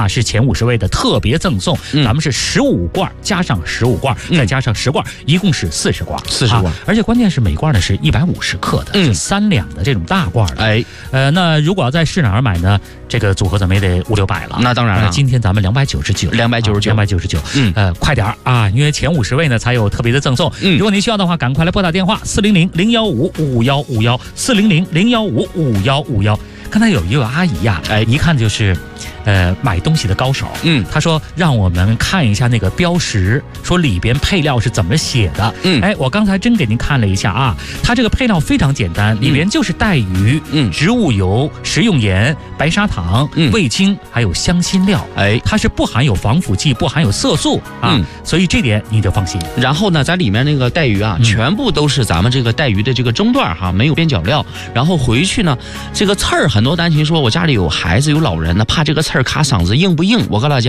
是前50位的特别赠送，咱们是15罐加上15罐，再加上10罐，一共是40罐 ，40罐， 而且关键是每罐呢是150克的，是3两的这种大罐的。 哎， 那如果要在市场上买呢，这个组合咱们也得500-600了。 那当然了， 今天咱们299，快点啊，因为前50位呢才有特别的赠送。如果您需要的话，赶快来拨打电话400-015-5151，400-015-5151。刚才有一位阿姨呀，一看就是买东西的高手。她说让我们看一下那个标识，说里边配料是怎么写的。我刚才真给您看了一下啊，它这个配料非常简单，里边就是带鱼、植物油、食用盐、白砂糖、味精，还有香辛料。它是不含有防腐剂，不含有色素啊，所以这点你就放心。 然后呢，在里面那个带鱼啊，全部都是咱们这个带鱼的这个中段哈，没有边角料。然后回去呢，这个刺儿很多担心说，我家里有孩子有老人呢，怕这个刺儿卡嗓子硬不硬？我告诉大家。